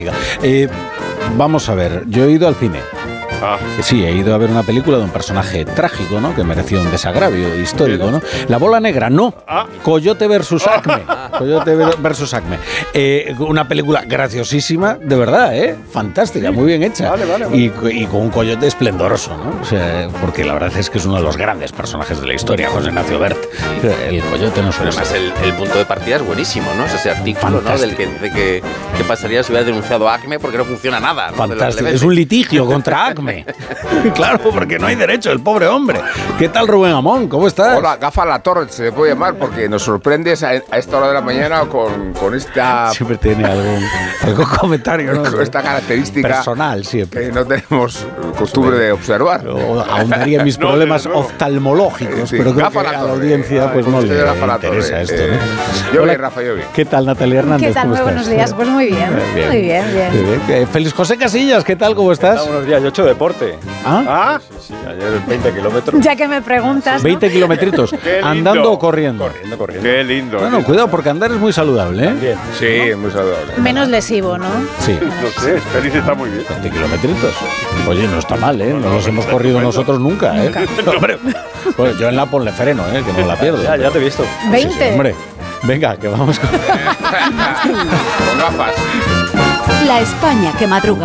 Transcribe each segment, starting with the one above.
Vamos a ver, yo he ido al cine. Sí, he ido a ver una película de un personaje trágico, ¿no? Que mereció un desagravio histórico, ¿no? La Bola Negra, no. Coyote versus Acme. Coyote versus Acme. Una película graciosísima, de verdad, fantástica, muy bien hecha. Vale. Y con un coyote esplendoroso, ¿no? O sea, porque la verdad es que es uno de los grandes personajes de la historia, José Ignacio Bert. El coyote no suele ser. Además, el punto de partida es buenísimo, ¿no? Es ese artículo, ¿no? Del que dice que qué pasaría si hubiera denunciado a Acme porque no funciona nada, ¿no? Fantástico. Es un litigio contra Acme. Claro, porque no hay derecho, el pobre hombre. ¿Qué tal, Rubén Amón? ¿Cómo estás? Hola, Gafa La Torre, se le puede llamar porque nos sorprendes a esta hora de la mañana con esta... Siempre tiene algún comentario, ¿no? Con esta característica personal, siempre. Que no tenemos costumbre de observar. Ahondaría mis problemas oftalmológicos, sí, pero creo que Gafa a la audiencia pues no le interesa esto, ¿no? Yo bien, Rafa, yo bien. ¿Qué tal, Natalia Hernández? ¿Qué tal? Muy buenos días. Pues muy bien. Muy bien. Félix José Casillas, ¿qué tal? ¿Cómo estás? Buenos días, yo he hecho deporte. Sí, ayer 20 kilómetros. Ya que me preguntas, 20 kilometritos, ¿andando o corriendo? Corriendo. Qué lindo. Bueno, cuidado, porque andar es muy saludable, ¿eh? Bien. Sí, es muy saludable. menos lesivo, ¿no? Sí. No sé, Félix está muy bien. 20 kilometritos. Oye, no está mal, ¿eh? No los hemos corrido nosotros nunca, ¿eh? No, hombre. Bueno, yo en la ponle freno, ¿eh? Que no la pierdo. Ya te he visto. 20. Sí, hombre. Venga, que vamos con... Con gafas. La España que madruga.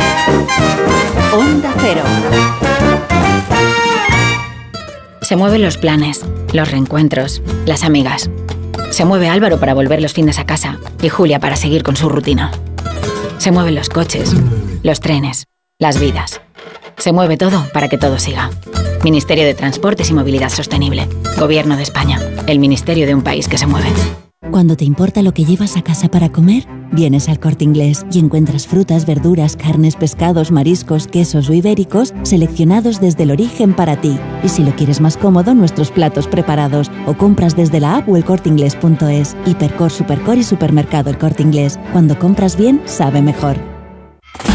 Onda Cero. Se mueven los planes, los reencuentros, las amigas. Se mueve Álvaro para volver los fines a casa y Julia para seguir con su rutina. Se mueven los coches, los trenes, las vidas. Se mueve todo para que todo siga. Ministerio de Transportes y Movilidad Sostenible. Gobierno de España. El ministerio de un país que se mueve. Cuando te importa lo que llevas a casa para comer, vienes al Corte Inglés y encuentras frutas, verduras, carnes, pescados, mariscos, quesos o ibéricos seleccionados desde el origen para ti. Y si lo quieres más cómodo, nuestros platos preparados o compras desde la app o elcorteinglés.es. Hipercor, Supercor y Supermercado El Corte Inglés. Cuando compras bien, sabe mejor.